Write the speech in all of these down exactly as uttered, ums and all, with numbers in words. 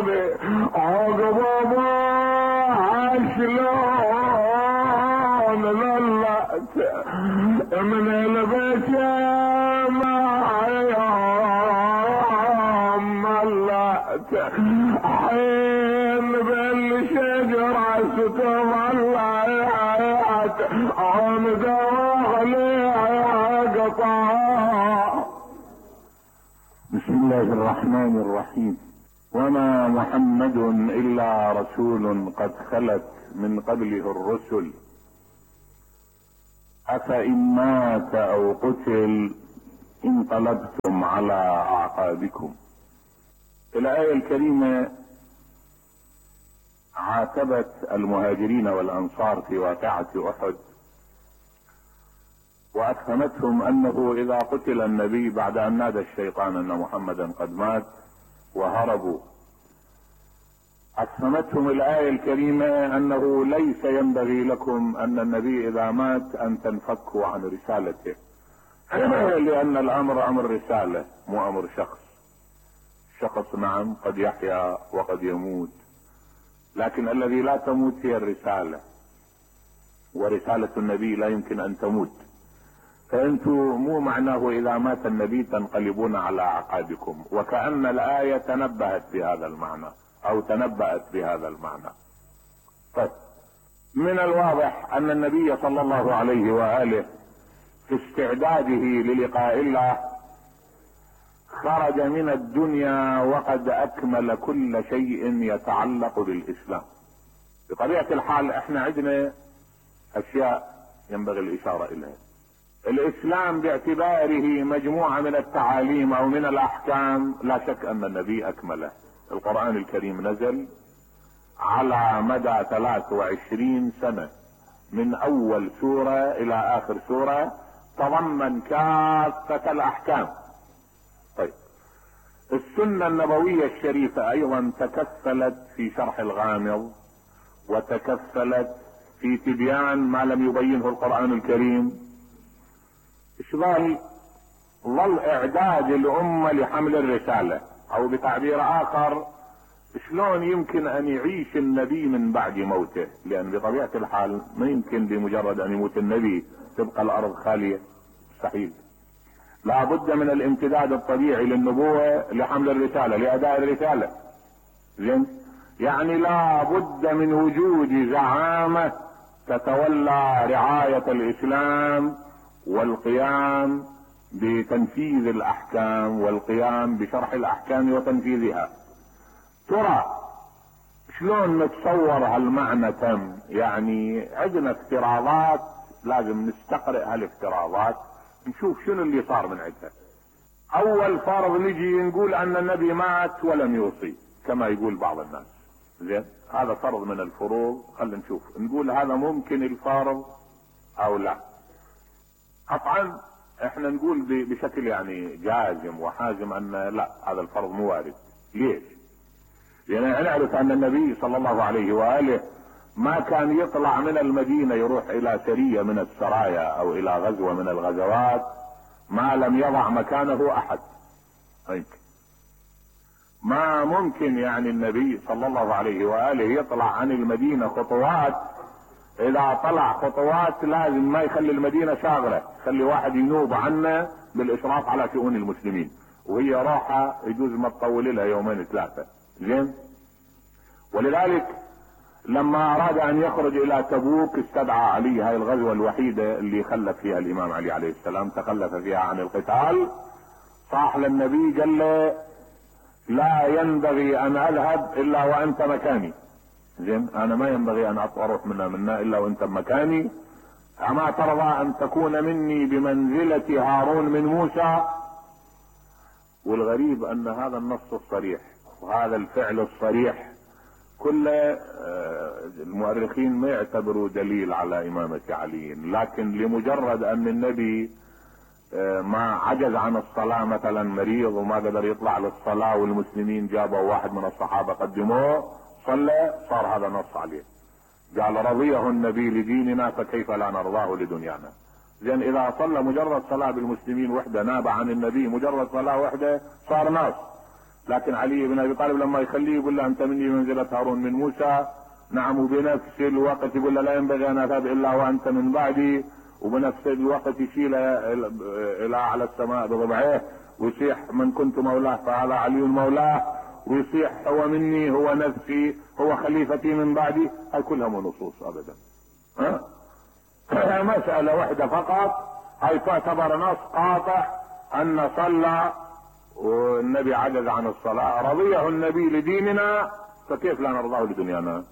عودي عقب ما شلون ظلت من البيت ما يوم ملت حين بالشجرة ستظلت عمد واغلي قطع. بسم الله الرحمن الرحيم. وما محمد إلا رسول قد خلت من قبله الرسل أفإن مات أو قتل انقلبتم على أعقابكم. الآية الكريمة عاتبت المهاجرين والأنصار في واقعة أحد، وأفهمتهم أنه إذا قتل النبي بعد أن نادى الشيطان أن محمدا قد مات وهربوا، أفهمتهم الآية الكريمة أنه ليس ينبغي لكم أن النبي إذا مات أن تنفكوا عن رسالته، لأن الأمر أمر رسالة مو أمر شخص. شخص نعم قد يحيا وقد يموت، لكن الذي لا تموت هي الرسالة، ورسالة النبي لا يمكن أن تموت. فأنتم مو معناه إذا مات النبي تنقلبون على أعقابكم، وكأن الآية تنبهت بهذا المعنى أو تنبأت بهذا المعنى. طيب، من الواضح أن النبي صلى الله عليه وآله في استعداده للقاء الله خرج من الدنيا وقد أكمل كل شيء يتعلق بالإسلام. بطبيعة الحال احنا عندنا أشياء ينبغي الإشارة إليها. الإسلام باعتباره مجموعة من التعاليم أو من الأحكام لا شك أن النبي أكمله. القرآن الكريم نزل على مدى ثلاث وعشرين سنة من أول سورة إلى آخر سورة، تضمن كافة الأحكام. طيب، السنة النبوية الشريفة أيضا تكفلت في شرح الغامض، وتكفلت في تبيان ما لم يبينه القرآن الكريم. اشغال ظل اعداد الامة لحمل الرسالة، او بتعبير اخر شلون يمكن ان يعيش النبي من بعد موته، لان بطبيعة الحال ما يمكن بمجرد ان يموت النبي تبقى الارض خالية، مستحيل. لا بد من الامتداد الطبيعي للنبوة لحمل الرسالة، لاداء الرسالة. زين، يعني لا بد من وجود زعامة تتولى رعاية الاسلام والقيام بتنفيذ الاحكام والقيام بشرح الاحكام وتنفيذها. ترى شلون نتصور هالمعنى تم؟ يعني عندنا افتراضات لازم نستقرئ هالافتراضات نشوف شنو اللي صار من عندها. اول فرض نجي نقول ان النبي مات ولم يوصي كما يقول بعض الناس. زين، هذا فرض من الفروض. خلينا نشوف نقول هذا ممكن الفرض او لا. قطعا احنا نقول بشكل يعني جازم وحازم ان لا، هذا الفرض مو وارد. ليش؟ لان نعرف ان النبي صلى الله عليه واله ما كان يطلع من المدينة يروح الى سرية من السرايا او الى غزوة من الغزوات ما لم يضع مكانه احد. هيك ما ممكن يعني النبي صلى الله عليه واله يطلع عن المدينة خطوات، اذا طلع خطوات لازم ما يخلي المدينة شاغرة، يخلي واحد ينوب عنه بالاشراف على شؤون المسلمين، وهي راحة يجوز ما تطول لها يومين ثلاثة. زين، ولذلك لما اراد ان يخرج الى تبوك استدعى علي، هاي الغزوة الوحيدة اللي خلف فيها الامام علي عليه السلام، تخلف فيها عن القتال. صاح للنبي قال له لا ينبغي ان اذهب الا وانت مكاني. زين، انا ما ينبغي ان اروح منا منا الا وانت مكاني. اما ترضى ان تكون مني بمنزلة هارون من موسى؟ والغريب ان هذا النص الصريح وهذا الفعل الصريح كل المؤرخين ما يعتبروا دليل على امامة علي، لكن لمجرد ان النبي ما عجز عن الصلاة مثلا مريض وما قدر يطلع للصلاة والمسلمين جابوا واحد من الصحابة قدموه صلى، صار هذا نص عليه. قال رضيه النبي لديننا فكيف لا نرضاه لدنيانا. زين، اذا صلى مجرد صلاة بالمسلمين وحده ناب عن النبي مجرد صلاة وحده صار نص. لكن علي بن ابي طالب لما يخليه يقول له انت مني منزلة هارون من موسى، نعم، وبنفس الوقت يقول له لا ينبغي ان اذهب الا وانت من بعدي، وبنفس الوقت يشيل الى اعلى السماء بضبعيه ويصيح من كنت مولاه فهذا علي مولاه، ويصيح هو مني هو نفسي هو خليفتي من بعدي. هاي كلها مو نصوص ابدا، ها؟ مسألة واحدة فقط هاي تعتبر نص قاطع ان صلى والنبي عجز عن الصلاة، رضيه النبي لديننا فكيف لا نرضاه لدنيانا؟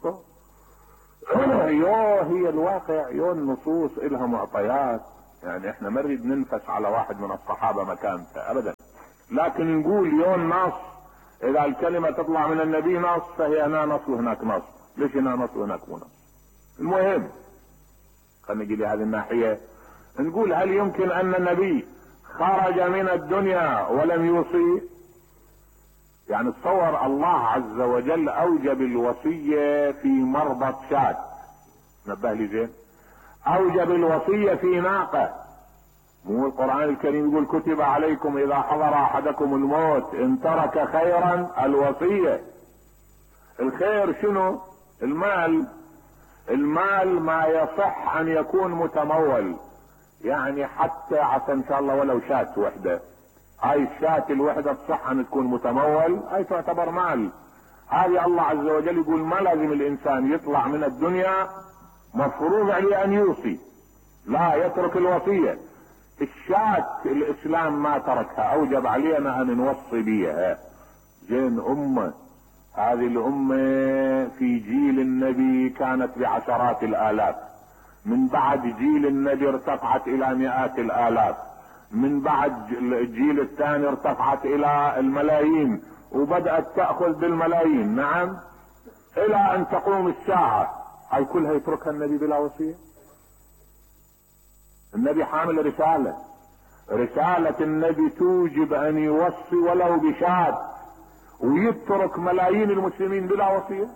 يوه هي الواقع، يو النصوص إلها معطيات، يعني احنا ما نريد ننفس على واحد من الصحابة مكانته ابدا، لكن نقول يو النص اذا الكلمة تطلع من النبي نص فهي هنا نص وهناك نص، ليش هنا نص وهناك مو نص؟ المهم خلينا نجي لهذه الناحية نقول هل يمكن ان النبي خرج من الدنيا ولم يوصي؟ يعني تصور الله عز وجل اوجب الوصية في مربط شاة، نبه لي زين، اوجب الوصية في ناقة، مو القرآن الكريم يقول كتب عليكم اذا حضر احدكم الموت ان ترك خيرا الوصية. الخير شنو؟ المال، المال ما يصح ان يكون متمول، يعني حتى عسى ان شاء الله ولو شاة وحدة، هاي الشاة الوحدة تصح ان تكون متمول، هاي تعتبر مال. هذه الله عز وجل يقول ما لازم الانسان يطلع من الدنيا مفروض عليه ان يوصي، لا يترك الوصية. الشاة الاسلام ما تركها، اوجب علينا ان نوصي بيها. زين امة، هذه الامة في جيل النبي كانت بعشرات الالاف، من بعد جيل النبي ارتفعت الى مئات الالاف، من بعد الجيل الثاني ارتفعت الى الملايين وبدأت تأخذ بالملايين، نعم، الى ان تقوم الساعة. هاي كلها يتركها النبي بلا وصية؟ النبي حامل رسالة، رسالة النبي توجب ان يوصي ولو بشاة، ويترك ملايين المسلمين بلا وصية،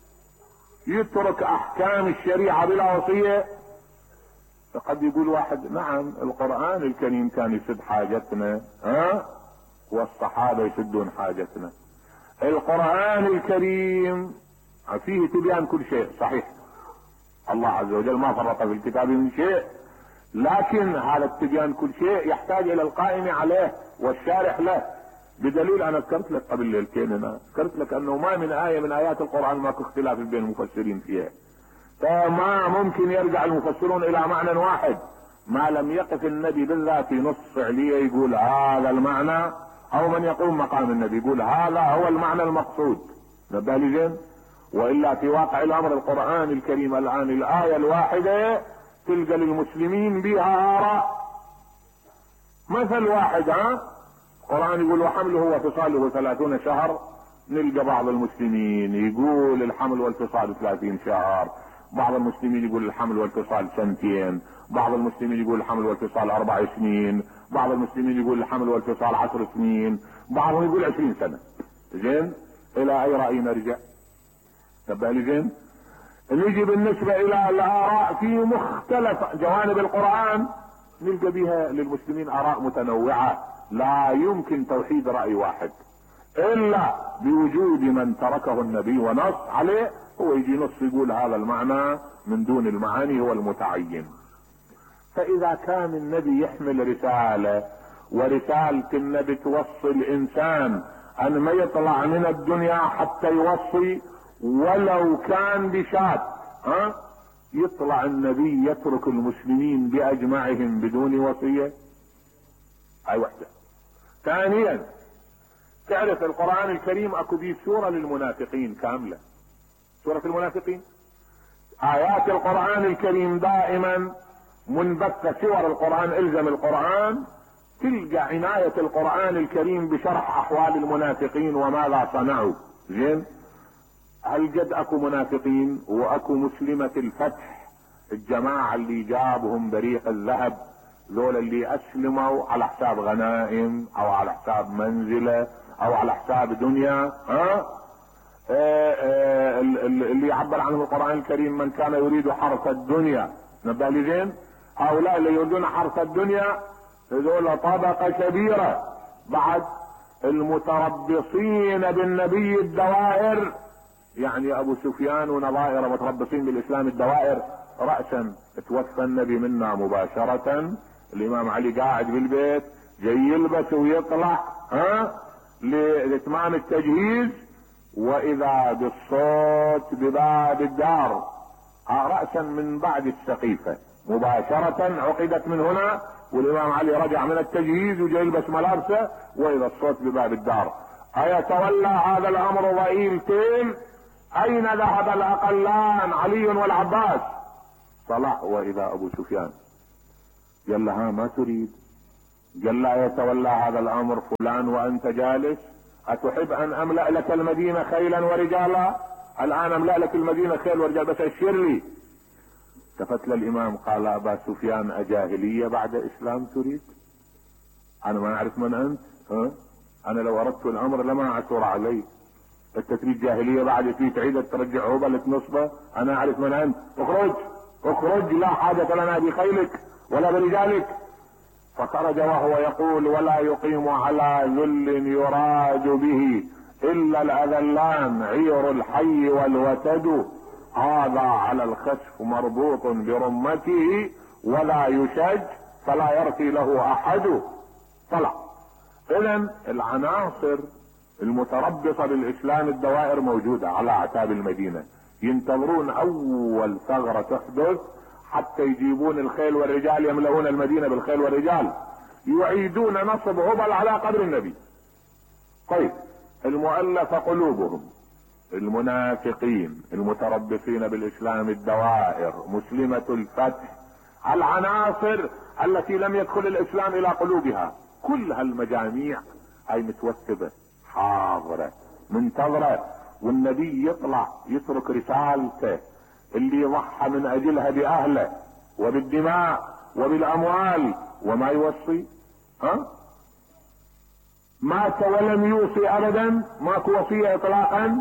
يترك احكام الشريعة بلا وصية. فقد يقول واحد نعم القرآن الكريم كان يسد حاجتنا، ها، والصحابة يسدون حاجتنا. القرآن الكريم فيه تبيان كل شيء صحيح، الله عز وجل ما فرط في الكتاب من شيء، لكن هذا التبيان كل شيء يحتاج الى القائم عليه والشارح له. بدليل انا ذكرت لك قبل ليلتين، انا ذكرت لك انه ما من آية من ايات القرآن ماكو اختلاف بين المفسرين فيها، فما ممكن يرجع المفسرون الى معنى واحد ما لم يقف النبي بالذات نص فعلية يقول هذا المعنى، او من يقوم مقام النبي يقول هذا هو المعنى المقصود. نبه لي زين؟ والا في واقع الامر القرآن الكريم الان الآية الواحدة تلقى للمسلمين بها آراء. مثل واحد، ها، القرآن يقول وحمله وفصاله ثلاثون شهر، نلقى بعض المسلمين يقول الحمل والفصال ثلاثين شهر، بعض المسلمين يقول الحمل والفصال سنتين، بعض المسلمين يقول الحمل والفصال اربع سنين، بعض المسلمين يقول الحمل والفصال عشر سنين، بعضهم يقول عشرين سنة. زين، الى اي رأي نرجع؟ تبقى لي زين؟ نيجي بالنسبة الى الاراء في مختلف جوانب القرآن نلقى بها للمسلمين اراء متنوعة، لا يمكن توحيد رأي واحد الا بوجود من تركه النبي ونص عليه، هو يجي نص يقول هذا المعنى من دون المعاني هو المتعين. فاذا كان النبي يحمل رسالة، ورسالة النبي توصي الانسان ان ما يطلع من الدنيا حتى يوصي ولو كان بشات، ها، يطلع النبي يترك المسلمين باجمعهم بدون وصية؟ هاي وحدة. ثانيا، تعرف القرآن الكريم اكو بيه سورة للمنافقين كاملة، سورة المنافقين. ايات القرآن الكريم دائما منبثة، سور القرآن الزم القرآن تلقى عناية القرآن الكريم بشرح احوال المنافقين وماذا صنعوا. زين، هل قد اكو منافقين واكو مسلمة الفتح، الجماعة اللي جابهم بريق الذهب، ذول اللي اسلموا على حساب غنائم او على حساب منزلة او على حساب دنيا، ها، آآ آآ اللي يعبر عنه القرآن الكريم من كان يريد حرث الدنيا. نبه لي زين؟ هؤلاء اللي يريدون حرث الدنيا هذول طبقة كبيرة. بعد المتربصين بالنبي الدوائر، يعني ابو سفيان ونظائر متربصين بالاسلام الدوائر، رأسا توفى النبي منا مباشرة، الامام علي قاعد بالبيت جاي يلبس ويطلع ها لاتمام التجهيز، واذا بالصوت بباب الدار رأسا من بعد السقيفة مباشرة، عقدت من هنا، والامام علي رجع من التجهيز وجاي يلبس ملابسه، واذا الصوت بباب الدار. ايتولى هذا الامر ضئيلتين؟ اين ذهب الاقلان علي والعباس؟ طلع واذا ابو سفيان قال له ها ما تريد؟ قال لا يتولى هذا الامر فلان وانت جالس، اتحب ان املأ لك المدينة خيلا ورجالا؟ الان املأ لك المدينة خيل ورجال، بس اشير لي. التفت للامام قال ابا سفيان اجاهلية بعد اسلام تريد؟ انا ما اعرف من انت، ها؟ انا لو اردت الامر لما عثر علي. انت تريد جاهلية بعد في تعيد ترجع عوبة نصبة؟ انا اعرف من انت، اخرج اخرج، لا حاجة لنا بخيلك ولا برجالك. فخرج وهو يقول ولا يقيم على ذل يراد به الا الاذلان عير الحي والوتد، هذا على الخسف مربوط برمته ولا يشج فلا يرثي له احد. طلع. اذا العناصر المتربصة بالاسلام الدوائر موجودة على اعتاب المدينة، ينتظرون اول ثغرة تحدث حتى يجيبون الخيل والرجال، يملؤون المدينة بالخيل والرجال، يعيدون نصب هبل على قبر النبي. طيب المؤلف قلوبهم، المنافقين المتربصين بالاسلام الدوائر مسلمة الفتح، العناصر التي لم يدخل الاسلام الى قلوبها، كل هالمجاميع هاي متوثبة حاضرة منتظرة، والنبي يطلع يترك رسالته اللي يضحى من اجلها باهله وبالدماء وبالاموال، وما يوصي ها مات ولم يوصي ابدا، ماكو وصية اطلاقا،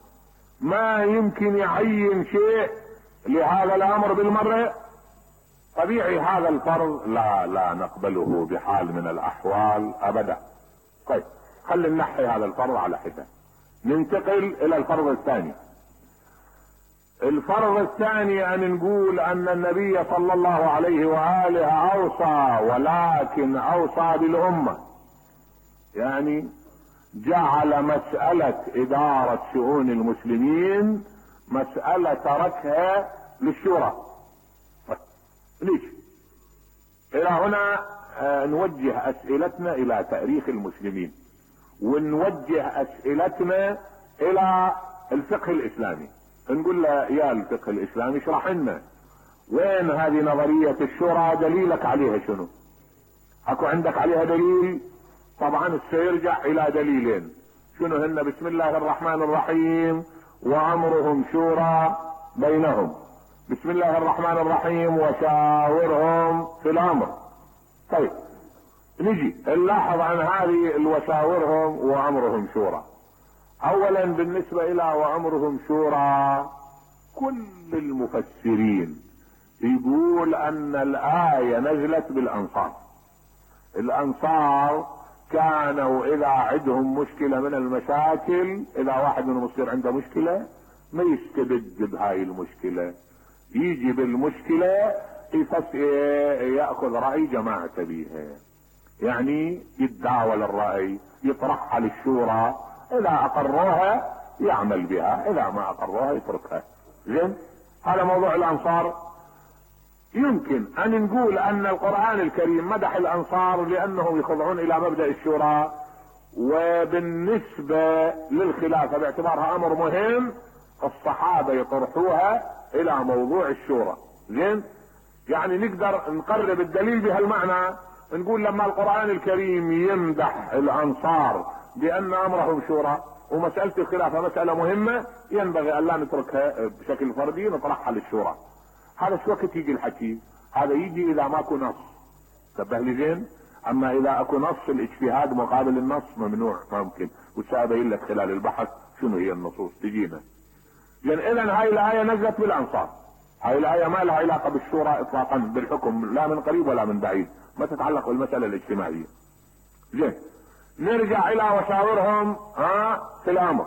ما يمكن يعين شيء لهذا الامر بالمرة. طبيعي هذا الفرض لا لا نقبله بحال من الاحوال ابدا. طيب خلي ننحي هذا الفرض على حدة، ننتقل الى الفرض الثاني. الفرض الثاني ان نقول ان النبي صلى الله عليه وآله اوصى، ولكن اوصى بالامة، يعني جعل مسألة ادارة شؤون المسلمين مسألة تركها للشورى. ليش؟ الى هنا آه نوجه اسئلتنا الى تاريخ المسلمين، ونوجه اسئلتنا الى الفقه الاسلامي، نقول له يا الفقه الاسلامي اشرح لنا وين هذه نظرية الشورى، دليلك عليها شنو؟ اكو عندك عليها دليل؟ طبعا سيرجع الى دليلين، شنو هن؟ بسم الله الرحمن الرحيم وامرهم شورى بينهم، بسم الله الرحمن الرحيم وشاورهم في الامر. طيب نجي نلاحظ عن هذه الوشاورهم وامرهم شورى. اولا بالنسبة الى وامرهم شورى، كل المفسرين يقول ان الاية نزلت بالانصار. الانصار كانوا اذا عندهم مشكلة من المشاكل، اذا واحد منهم يصير عنده مشكلة ما يستبد بهاي المشكلة، يجي بالمشكلة ياخذ رأي جماعة بيها، يعني يتداول الرأي، يطرحها للشورى، اذا اقروها يعمل بها، اذا ما اقروها يتركها. زين، هذا موضوع الانصار. يمكن ان نقول ان القرآن الكريم مدح الانصار لانهم يخضعون الى مبدأ الشورى، وبالنسبة للخلافة باعتبارها امر مهم الصحابة يطرحوها الى موضوع الشورى. زين، يعني نقدر نقرب الدليل بهالمعنى، نقول لما القرآن الكريم يمدح الانصار بان امرهم شورى ومسألة الخلافة مسألة مهمة، ينبغي ان لا نتركها بشكل فردي، نطرحها للشورى. هذا شو وقت يجي الحكي؟ هذا يجي اذا ماكو نص، تنبه لي زين. اما اذا اكو نص الاجتهاد مقابل النص ممنوع، ممكن، وسأبين لك خلال البحث شنو هي النصوص تجينا. لان اذا هاي الاية نزلت بالانصار، هاي الاية ما لها علاقة بالشورى اطلاقا بالحكم، لا من قريب ولا من بعيد، ما تتعلق بالمسألة الاجتماعية. زين، نرجع الى وشاورهم ها في الامر.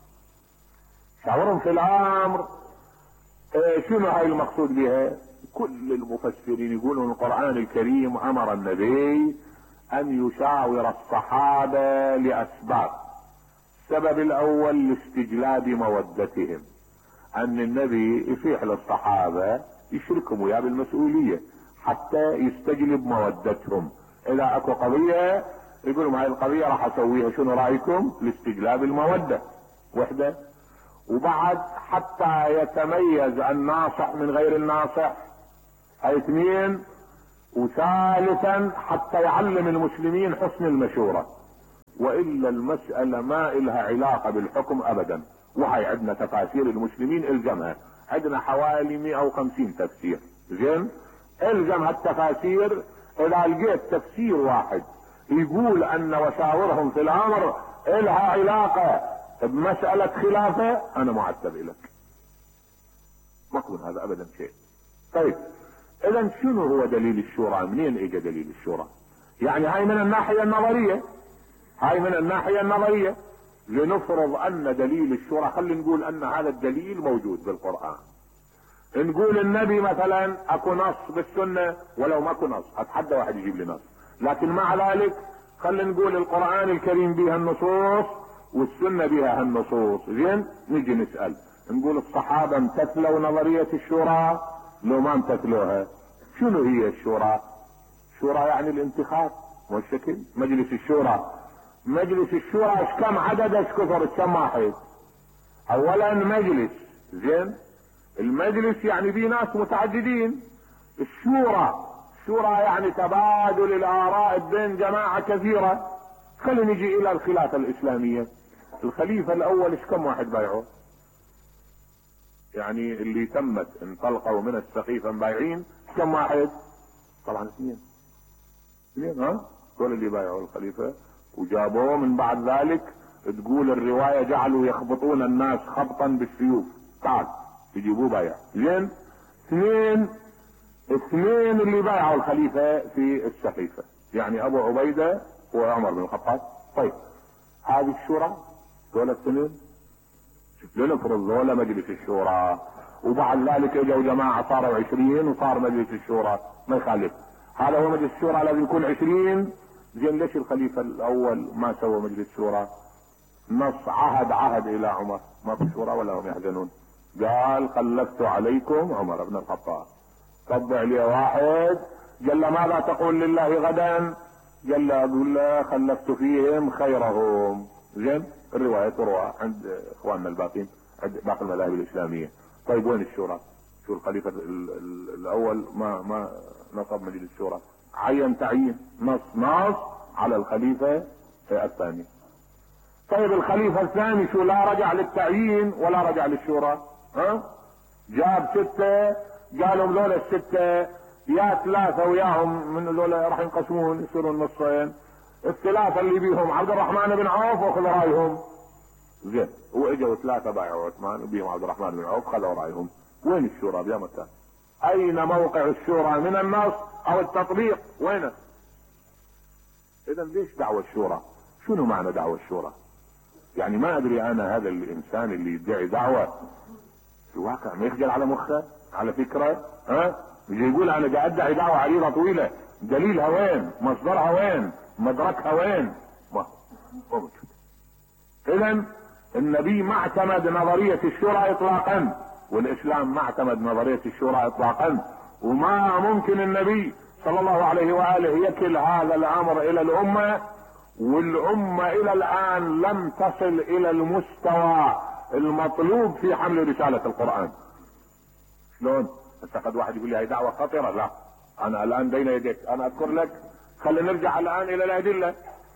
شاورهم في الامر إيه شنو هاي المقصود بها؟ كل المفسرين يقولون القرآن الكريم امر النبي ان يشاور الصحابة لاسباب. السبب الاول لاستجلاب مودتهم، ان النبي يصيح للصحابة يشركهم وياه بالمسؤولية حتى يستجلب مودتهم. اذا اكو قضية يقول لهم هاي القضية راح اسويها، شنو رايكم؟ لاستجلاب المودة وحدة. وبعد حتى يتميز الناصح من غير الناصح، هاي اثنين. وثالثا حتى يعلم المسلمين حسن المشورة، والا المسألة ما الها علاقة بالحكم ابدا. وهي عندنا تفاسير المسلمين الزمها، عندنا حوالي مئة وخمسين تفسير. زين، الزم هالتفاسير. اذا لقيت تفسير واحد يقول ان وشاورهم في الامر الها علاقة بمسألة خلافة، انا معتب لك. ما يكون هذا ابدا شيء. طيب اذا شنو هو دليل الشورى؟ منين اجى دليل الشورى؟ يعني هاي من الناحية النظرية، هاي من الناحية النظرية. لنفرض ان دليل الشورى، خلينا نقول ان هذا الدليل موجود بالقرآن. نقول النبي مثلا اكو نص بالسنة، ولو ما اكو نص اتحدى واحد يجيب لي نص، لكن مع ذلك خلينا نقول القرآن الكريم بها النصوص والسنة بها النصوص. زين، نجي نسأل نقول الصحابة امتثلوا نظرية الشورى لو ما امتثلوها؟ شنو هي الشورى؟ شورى يعني الانتخاب والشكل. مجلس الشورى، مجلس الشورى ايش كم عدد؟ ايش كثر؟ كم واحد؟ اولا مجلس. زين، المجلس يعني في ناس متعددين. الشورى، الشورى يعني تبادل الاراء بين جماعة كثيرة. خلينا نجي الى الخلافة الاسلامية. الخليفة الاول ايش كم واحد بايعوا؟ يعني اللي تمت انطلقوا من السقيفة بايعين كم واحد؟ طبعا اثنين. اثنين ها؟ دول اللي بايعوا الخليفة وجابوه. من بعد ذلك تقول الرواية جعلوا يخبطون الناس خبطا بالسيوف، تعال يجيبوه بايع. زين، اثنين اثنين اللي بايعوا الخليفة في السقيفة، يعني ابو عبيدة وعمر بن الخطاب. طيب هذه الشورى، دول الاثنين. لنفرض ذولا مجلس الشورى، وبعد ذلك اجوا جماعة صاروا عشرين وصار مجلس الشورى، ما يخالف. هذا هو مجلس الشورى لازم يكون عشرين. زين، ليش الخليفة الاول ما سوى مجلس شورى؟ نص عهد عهد الى عمر، ما في شورى ولا هم يحزنون. قال خلفت عليكم عمر بن الخطاب. طبع لي واحد قال له ماذا تقول لله غدا؟ قال له اقول له خلفت فيهم خيرهم. زين، الرواية تروى عند اخواننا الباقين، عند باقي المذاهب الاسلامية. طيب وين الشورى؟ شو الخليفة الاول ما ما نصب مجلس الشورى؟ عين تعيين، نص نص على الخليفة الثاني. طيب الخليفة الثاني شو؟ لا رجع للتعيين ولا رجع للشورى. ها؟ جاب ستة، قالوا ذول الستة يا ثلاثة وياهم من ذول راح ينقسمون يصيرون نصين. الثلاثة اللي بيهم عبد الرحمن بن عوف واخذ رايهم. زين، واجوا ثلاثة بايعوا عثمان وبيهم عبد الرحمن بن عوف خذوا رايهم. وين الشورى بيا متى؟ اين موقع الشورى من النص او التطبيق؟ وينه؟ اذا ليش دعوة الشورى؟ شنو معنى دعوة الشورى؟ يعني ما ادري انا هذا الانسان اللي يدعي دعوة في الواقع ما يخجل على مخه على فكرة؟ ها؟ يجي يقول انا قاعد ادعي دعوة عريضة طويلة، دليلها وين؟ مصدرها وين؟ مدركها وين؟ ما هو موجود. اذا النبي ما اعتمد نظرية الشورى اطلاقا، والاسلام ما اعتمد نظرية الشورى اطلاقا. وما ممكن النبي صلى الله عليه وآله يكل هذا الامر الى الامة، والامة الى الان لم تصل الى المستوى المطلوب في حمل رسالة القرآن. شلون؟ هسه قد واحد يقول لي هي دعوة خطرة. لا، انا الان بين يديك، انا اذكر لك. خلينا نرجع الان الى الادلة.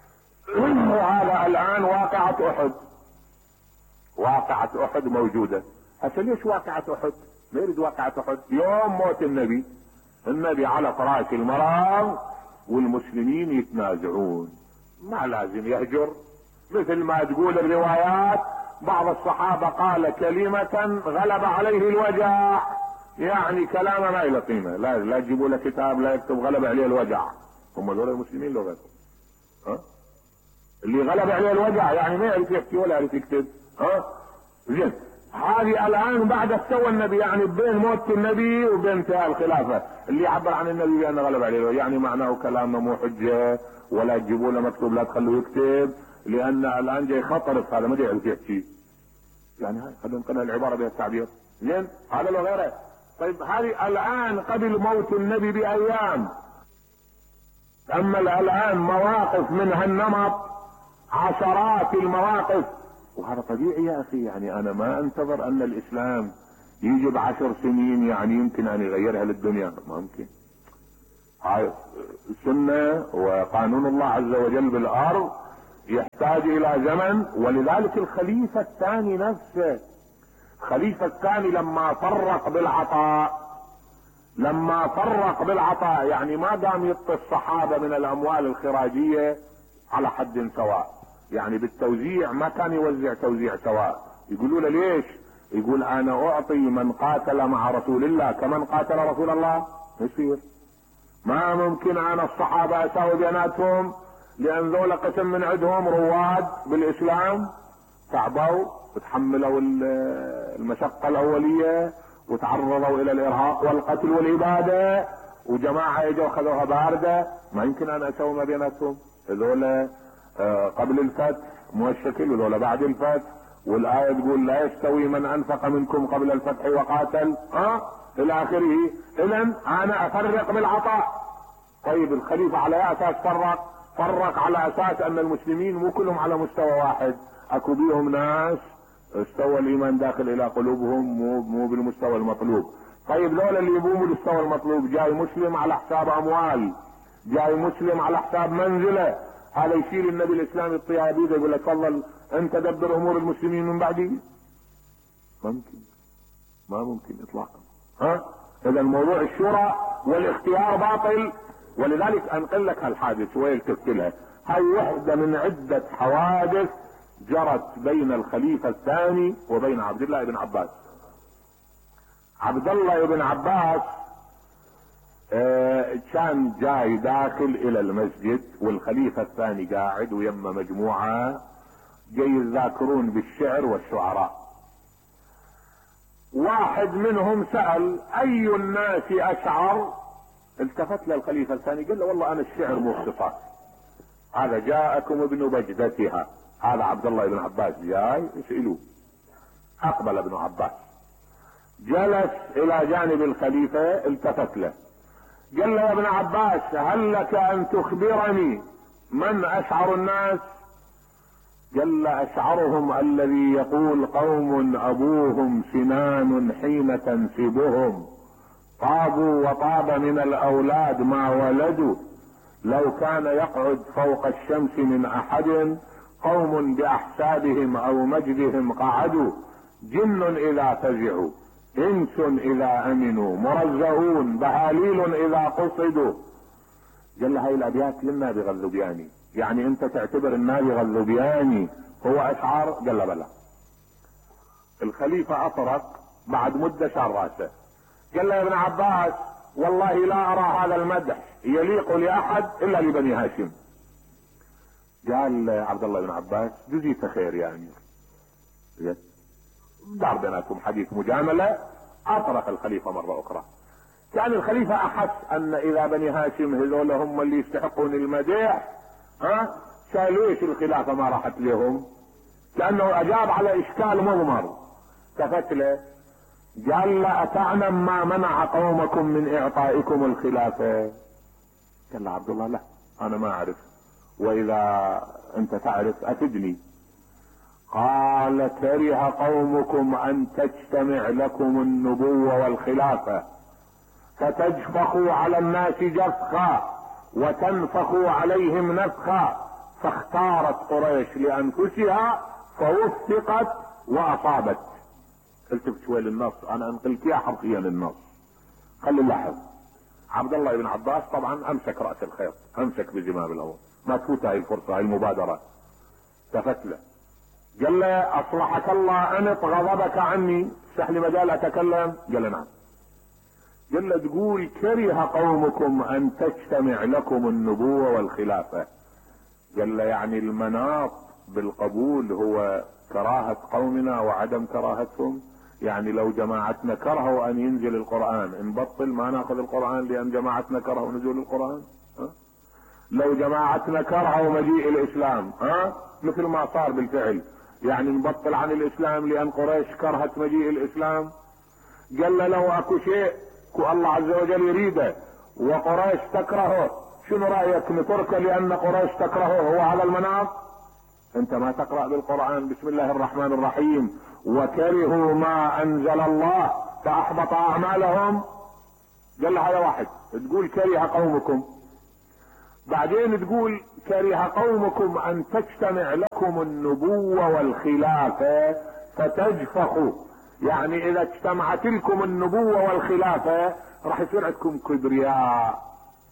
وهذا الان واقعة احد، واقعة احد موجودة. هسه ليش واقعة احد؟ ما يريد واقعة احد يوم موت النبي، النبي على فراش المرض والمسلمين يتنازعون، ما لازم يهجر. مثل ما تقول الروايات بعض الصحابة قال كلمة غلب عليه الوجع، يعني كلامه ما له قيمة، لا لا تجيبوا له كتاب لا يكتب غلب عليه الوجع. هم دول المسلمين لغتهم. ها؟ اللي غلب عليه الوجع يعني ما يعرف يحكي ولا يعرف يكتب. ها زين، هذه الان بعد استوى النبي، يعني بين موت النبي وبين انتهاء الخلافه. اللي يعبر عن النبي بانه غلب عليه يعني معناه كلامه مو حجه، ولا تجيبوا له مكتوب لا تخلوه يكتب، لان الان جاي خطر في هذا ما يعرف يحكي. يعني هاي خلينا نقول العباره بها التعبير. زين، هذا لو غيره. طيب هذه الان قبل موت النبي بايام. اما الان مواقف من هالنمط عشرات المواقف، وهذا طبيعي يا اخي. يعني انا ما انتظر ان الاسلام يجي بعشر سنين يعني يمكن ان يغيرها للدنيا، ما ممكن. هاي سنة وقانون الله عز وجل بالارض يحتاج الى زمن. ولذلك الخليفة الثاني نفسه، الخليفة الثاني لما فرق بالعطاء، لما فرق بالعطاء يعني ما دام يعطي الصحابة من الاموال الخراجية على حد سواء، يعني بالتوزيع ما كان يوزع توزيع سواء. يقولوا له ليش؟ يقول انا اعطي من قاتل مع رسول الله كمن قاتل رسول الله. يصير ما ممكن انا الصحابة اساوي بيناتهم، لان ذولا قسم من عندهم رواد بالاسلام تعبوا وتحملوا المشقة الاولية وتعرضوا الى الارهاق والقتل والابادة، وجماعة اجوا خذوها باردة. ما يمكن انا اسوي ما بيناتهم. هذولا قبل الفتح موشكل ولا بعد الفتح، والآية تقول لا يستوي من انفق منكم قبل الفتح وقاتل ها الى اخره. اذا انا افرق بالعطاء. طيب الخليفة على اي اساس فرق؟ فرق على اساس ان المسلمين مو كلهم على مستوى واحد، اكو بيهم ناس استوى الايمان داخل الى قلوبهم مو مو بالمستوى المطلوب. طيب لولا اللي يبوموا بالمستوى المطلوب، جاي مسلم على حساب اموال، جاي مسلم على حساب منزله، هذا يشيل النبي الاسلامي يعطيها بيده يقول له تفضل انت دبر امور المسلمين من بعدي؟ ممكن؟ ما ممكن اطلاقا. ها اذا الموضوع الشورى والاختيار باطل. ولذلك انقل لك هالحادث والتفت لها. هاي وحده من عده حوادث جرت بين الخليفه الثاني وبين عبد الله بن عباس. عبد الله بن عباس آه كان جاي داخل الى المسجد والخليفة الثاني قاعد ويما مجموعة جاي يذاكرون بالشعر والشعراء. واحد منهم سأل اي الناس اشعر؟ التفت للخليفة الثاني قال له والله انا الشعر مو اختصاص، هذا جاءكم ابن بجدتها. هذا عبد الله بن عباس جاي يسألوه. اقبل ابن عباس جلس الى جانب الخليفة، التفت له قال له يا ابن عباس هل لك ان تخبرني من اشعر الناس؟ قال له اشعرهم الذي يقول قوم ابوهم سنان حين تنسبهم، طابوا وطاب من الاولاد ما ولدوا، لو كان يقعد فوق الشمس من احد قوم باحسابهم او مجدهم قعدوا، جن اذا فزعوا انس اذا امنوا، مرزقون بهاليل اذا قصدوا. قال له هاي الابيات للنبي غلبياني، يعني انت تعتبر النبي غلبياني هو اشعار؟ قال له بلى. الخليفة اطرق بعد مدة شار راسه قال له يا ابن عباس والله لا ارى هذا المدح يليق لاحد الا لبني هاشم. قال عبد الله بن عباس جزيت خير يا امير. دار بيناتهم حديث مجاملة. اطرق الخليفة مرة اخرى. كان الخليفة احس ان اذا بني هاشم هذول هم اللي يستحقون المديح، ها ليش الخلافة ما راحت لهم؟ كأنه اجاب على اشكال مضمر. التفت له قال له اتعلم ما منع قومكم من اعطائكم الخلافة؟ قال له عبد الله لا انا ما اعرف، واذا انت تعرف افدني. قال كره قومكم ان تجتمع لكم النبوة والخلافة فتجفخوا على الناس جفخا وتنفخوا عليهم نفخا، فاختارت قريش لانفسها فوفقت واصابت. التفت شوي للنص، انا انقلت يا حرفيا النص، خلي نلاحظ. عبد الله بن عباس طبعا امسك راس الخيط، امسك بزمام الامر، ما تفوت هاي الفرصة هاي المبادرة. التفت له قال له اصلحك الله انط غضبك عني، اسمح لي مجال اتكلم؟ قال له نعم. قال له تقول كره قومكم ان تجتمع لكم النبوة والخلافة، قال له يعني المناط بالقبول هو كراهة قومنا وعدم كراهتهم؟ يعني لو جماعتنا كرهوا ان ينزل القرآن نبطل ما ناخذ القرآن لان جماعتنا كرهوا نزول القرآن؟ ها؟ لو جماعتنا كرهوا مجيء الاسلام ها مثل ما صار بالفعل يعني نبطل عن الاسلام لان قريش كرهت مجيء الاسلام؟ قال له لو اكو شيء الله عز وجل يريده وقريش تكرهه شنو رايك نتركه لان قريش تكرهه هو على المناط؟ انت ما تقرأ بالقرآن بسم الله الرحمن الرحيم وكرهوا ما انزل الله فاحبط اعمالهم؟ قال له هذا واحد. تقول كره قومكم، بعدين تقول كره قومكم ان تجتمع لكم النبوة والخلافة فتجفخوا، يعني اذا اجتمعت لكم النبوة والخلافة راح يصير عندكم كبرياء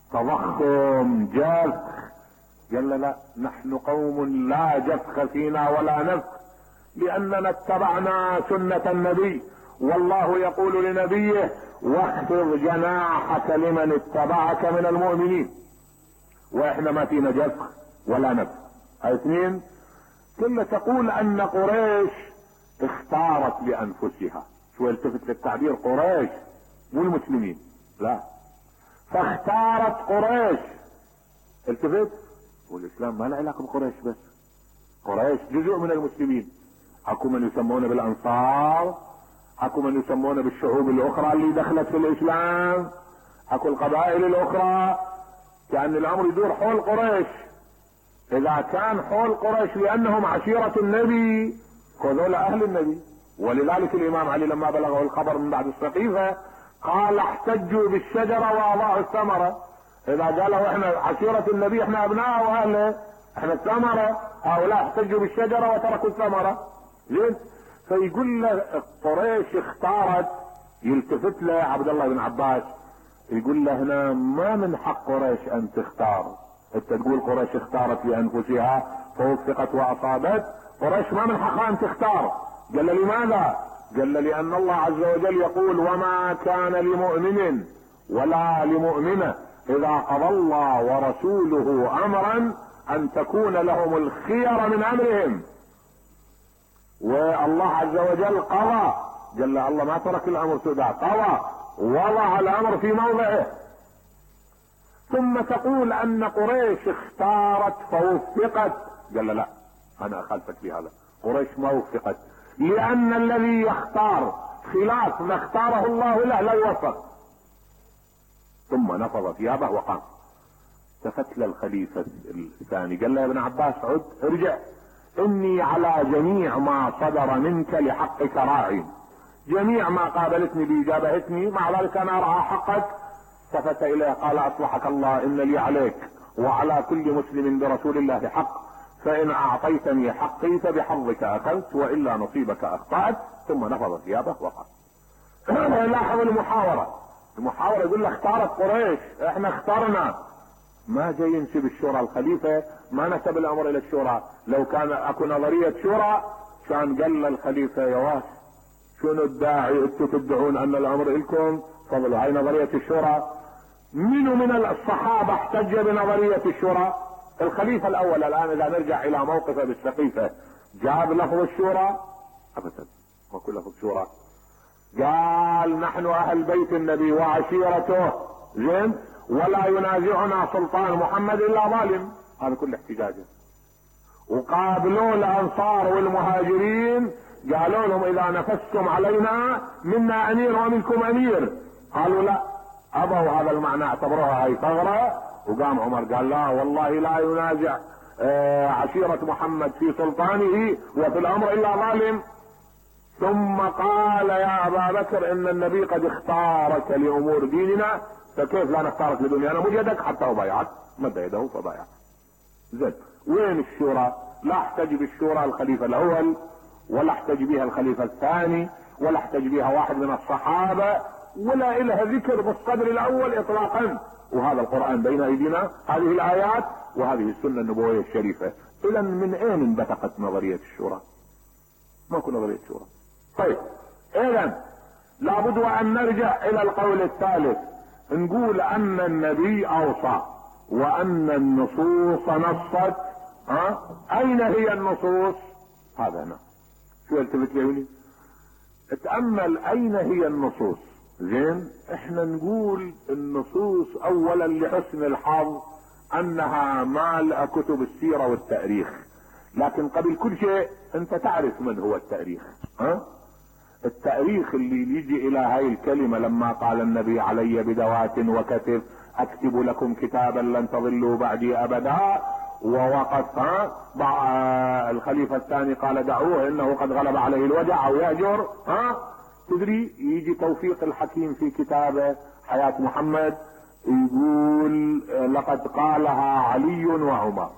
تضخم جفخ. قال لا نحن قوم لا جفخ فينا ولا نفخ لاننا اتبعنا سنة النبي، والله يقول لنبيه واخفض جناحك لمن اتبعك من المؤمنين، واحنا ما فينا جفخ ولا نفخ. اثنين كل تقول ان قريش اختارت لانفسها، شو التفت للتعبير قريش مو المسلمين، لا فاختارت قريش. التفت والاسلام ما له علاقه بقريش بس، قريش جزء من المسلمين، اكو من يسمونه بالانصار، اكو من يسمونه بالشعوب الاخرى اللي دخلت في الاسلام، اكو القبائل الاخرى، كأن الامر يدور حول قريش. اذا كان حول قريش لانهم عشيرة النبي هذول اهل النبي، ولذلك الامام علي لما بلغه الخبر من بعد السقيفة قال احتجوا بالشجرة واضاعوا الثمرة. اذا قالوا احنا عشيرة النبي احنا ابناء واهله احنا الثمرة، هؤلاء احتجوا بالشجرة وتركوا الثمرة. زين، فيقول له قريش اختارت، يلتفت له عبد الله بن عباس يقول له هنا ما من حق قريش ان تختار، انت تقول قريش اختارت لانفسها فوفقت واصابت، قريش ما من حقها ان تختار. قال له لماذا؟ قال له لان الله عز وجل يقول وما كان لمؤمن ولا لمؤمنة اذا قضى الله ورسوله امرا ان تكون لهم الخير من امرهم، والله عز وجل قضى. قال له الله ما ترك الامر سدى، قضى وضع الامر في موضعه. ثم تقول ان قريش اختارت فوفقت، قال له لا انا اخالفك في هذا، قريش ما وفقت، لان الذي يختار خلاف ما اختاره الله له لا يوفق. ثم نفض ثيابه وقام. التفت الخليفة الثاني قال له يا ابن عباس عد ارجع، اني على جميع ما صدر منك لحقك راعي، جميع ما قابلتني بإجابتني مع ذلك انا ارعى حقك. التفت اليه قال اصلحك الله ان لي عليك وعلى كل مسلم برسول الله حق، فان اعطيتني حقي فبحظك اخذت والا نصيبك اخطأت. ثم نفض ثيابه وقال. لاحظ المحاورة، المحاورة يقول له اختارت قريش، احنا اخترنا، ما جاي ينسب الشورى الخليفة، ما نسب الامر الى الشورى. لو كان اكو نظرية شورى كان قال الخليفة يا واش شنو الداعي انتم تدعون ان الامر الكم، فضلوا هاي نظرية الشورى. منو من الصحابة احتج بنظرية الشورى؟ الخليفة الاول. الان اذا نرجع الى موقفه بالسقيفة جاب لفظ الشورى؟ ابدا ما كل لفظ شورى. قال نحن اهل بيت النبي وعشيرته، زين، ولا ينازعنا سلطان محمد الا ظالم، هذا كل احتجاجه. وقابلوا الانصار والمهاجرين قالوا لهم اذا نفستم علينا منا امير ومنكم امير، قالوا لا، ابوا هذا المعنى، اعتبروها هاي ثغرة. وقام عمر قال لا والله لا ينازع عشيرة محمد في سلطانه وفي الامر الا ظالم. ثم قال يا ابا بكر ان النبي قد اختارك لامور ديننا، فكيف لا نختارك لدنيانا؟ مد يدك حتى وبايعت، مد يده فبايع. زين، وين الشورى؟ لا احتج بالشورى الخليفة الاول، ولا احتج بها الخليفة الثاني، ولا احتج بها واحد من الصحابة، ولا إلها ذكر بالصدر الاول اطلاقا. وهذا القرآن بين ايدينا، هذه الايات وهذه السنة النبوية الشريفة. اذا من اين انبثقت نظرية الشورى؟ ماكو نظرية شورى. طيب اذا لابد ان نرجع الى القول الثالث، نقول ان النبي اوصى وان النصوص نصت ها اين هي النصوص؟ هذا هنا شو التفت لي اتأمل اين هي النصوص. زين احنا نقول النصوص اولا لحسن الحظ انها مالئة كتب السيرة والتاريخ، لكن قبل كل شيء انت تعرف من هو التاريخ. ها التاريخ اللي يجي الى هاي الكلمة لما قال النبي علي بدوات وكتب اكتب لكم كتابا لن تضلوا بعدي ابدا، ووقف ها الخليفة الثاني قال دعوه انه قد غلب عليه الوجع او يهجر. ها تدري يجي توفيق الحكيم في كتابه حياة محمد يقول لقد قالها علي وعمر.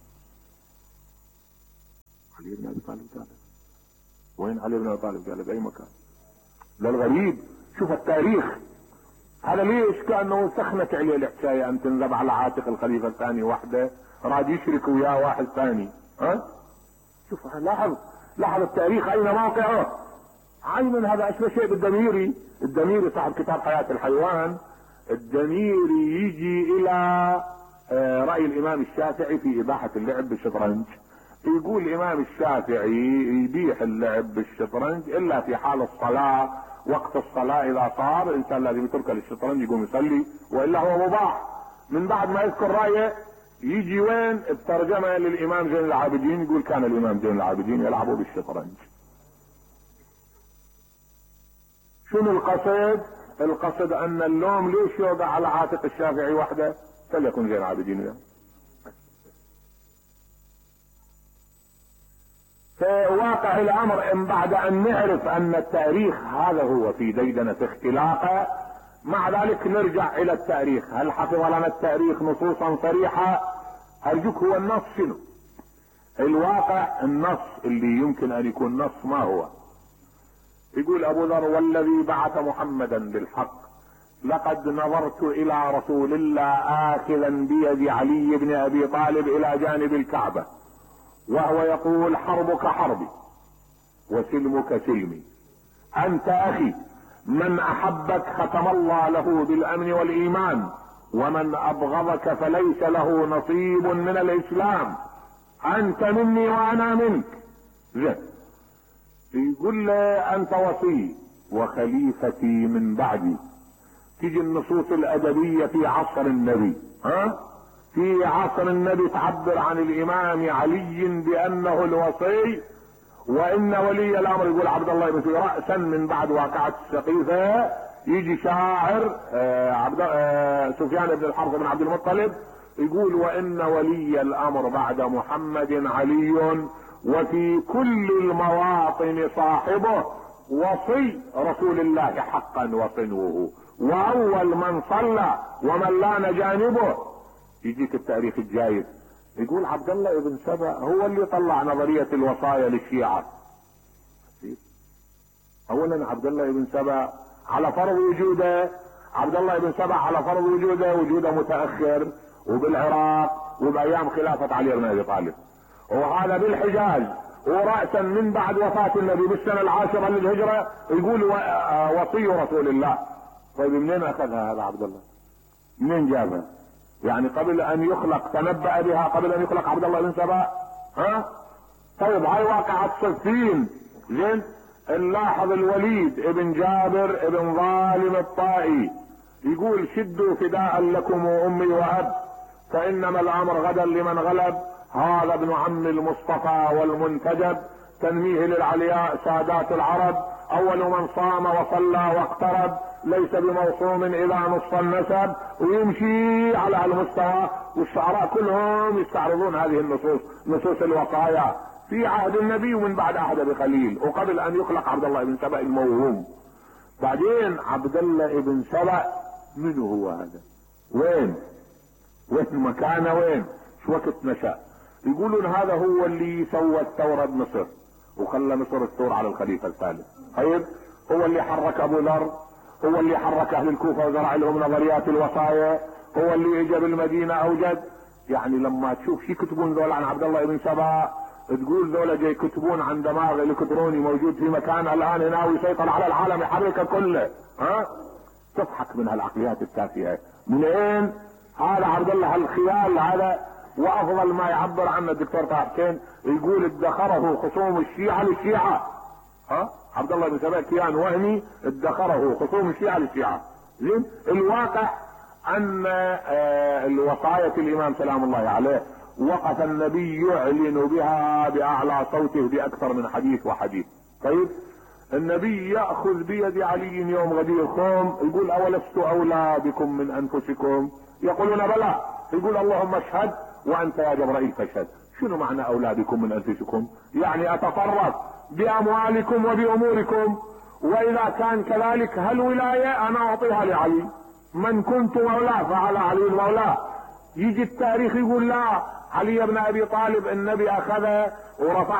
علي بن ابي طالب قال وين؟ علي بن ابي طالب قال باي مكان؟ للغريب شوف التاريخ هذا ليش كانه سخنت عليه الحكايه ان تنذب على عاتق الخليفه الثاني وحده راد يشرك وياه واحد ثاني. ها شوف لاحظ لاحظ التاريخ اين موقعه. عين هذا اشبه شيء بالدميري. الدميري صاحب كتاب حياة الحيوان، الدميري يجي الى رأي الامام الشافعي في اباحة اللعب بالشطرنج. يقول الامام الشافعي يبيح اللعب بالشطرنج الا في حال الصلاة، وقت الصلاة اذا صار الانسان لازم يترك للشطرنج يقوم يصلي والا هو مباح. من بعد ما يذكر رأيه يجي وين الترجمة للامام زين العابدين يقول كان الامام زين العابدين يلعبوا بالشطرنج. شنو القصد؟ القصد ان اللوم ليش يوضع على عاتق الشافعي وحده؟ فليكن زين العابدين له. في واقع الامر ان بعد ان نعرف ان التاريخ هذا هو في ديدنة اختلاقه، مع ذلك نرجع الى التاريخ. هل حفظ لنا التاريخ نصوصا صريحة؟ ارجوك هو النص شنو؟ الواقع النص اللي يمكن ان يكون نص ما هو؟ يقول ابو ذر والذي بعث محمدا بالحق لقد نظرت الى رسول الله اخذا بيد علي بن ابي طالب الى جانب الكعبة وهو يقول حربك حربي وسلمك سلمي، انت اخي، من احبك ختم الله له بالامن والايمان، ومن ابغضك فليس له نصيب من الاسلام، انت مني وانا منك. زين يقول له انت وصي وخليفتي من بعدي. تيجي النصوص الادبية في عصر النبي. ها في عصر النبي تعبر عن الامام علي بانه الوصي، وان ولي الامر يقول عبد الله بن سبأ رأسا من بعد واقعة السقيفة. يجي شاعر آه عبد آه سفيان بن الحارث بن عبد المطلب يقول وان ولي الامر بعد محمد علي، وفي كل المواطن صاحبه، وصي رسول الله حقا وصنوه، واول من صلى ومن لان جانبه. يجيك التاريخ الجايز يقول عبد الله بن سبأ هو اللي طلع نظرية الوصايا للشيعة. اولا عبد الله بن سبأ على فرض وجوده، عبد الله بن سبأ على فرض وجوده وجوده متأخر وبالعراق وبايام خلافة علي بن ابي طالب، وهذا بالحجاز ورأسا من بعد وفاة النبي بالسنة العاشرة للهجرة يقول وصي رسول الله. طيب منين اخذها هذا عبد الله؟ منين جابها؟ يعني قبل ان يخلق تنبأ بها قبل ان يخلق عبد الله بن سبأ؟ ها طيب هاي واقعة صفين. زين نلاحظ الوليد ابن جابر ابن ظالم الطائي يقول شدوا فداء لكم امي واب، فانما الامر غدا لمن غلب، هذا ابن عم المصطفى والمنتجب، تنميه للعلياء سادات العرب، اول من صام وصلى واقترب، ليس بموصوم اذا نص النسب. ويمشي على المستوى، والشعراء كلهم يستعرضون هذه النصوص، نصوص الوصايا في عهد النبي ومن بعد عهد بقليل، وقبل ان يخلق عبد الله بن سبأ الموهوم. بعدين عبد الله بن سبأ من هو هذا؟ وين وين مكانه؟ وين شو وقت نشأ؟ يقولون هذا هو اللي سوى الثورة بمصر وخلى مصر الثور على الخليفة الثالث. طيب هو اللي حرك ابو ذر، هو اللي حرك اهل الكوفة وزرع لهم نظريات الوصايا، هو اللي اجى بالمدينة اوجد. يعني لما تشوف شي يكتبون ذول عن عبد الله بن سبأ تقول ذولا جاي يكتبون عن دماغ الكتروني موجود في مكان الان هنا ويسيطر على العالم يحركه كله. ها تضحك من هالعقليات التافهة. منين هذا عبد الله؟ هالخيال هذا وافضل ما يعبر عنه الدكتور طه حسين يقول ادخره خصوم الشيعة للشيعة. ها عبد الله بن سبأ كيان وهمي ادخره خصوم الشيعة للشيعة. زين الواقع ان الوصاية الامام سلام الله عليه وقف النبي يعلن بها باعلى صوته باكثر من حديث وحديث. طيب النبي يأخذ بيد علي يوم غدير خوم يقول اولست اولى بكم من انفسكم؟ يقولون بلى. يقول اللهم اشهد وانت يا جبرائيل فاشهد. شنو معنى اولى بكم من انفسكم؟ يعني اتصرف باموالكم وباموركم، واذا كان كذلك هالولاية انا اعطيها لعلي، من كنت مولاه فعلى علي مولاه. يجي التاريخ يقول لا، علي بن ابي طالب النبي اخذه ورفع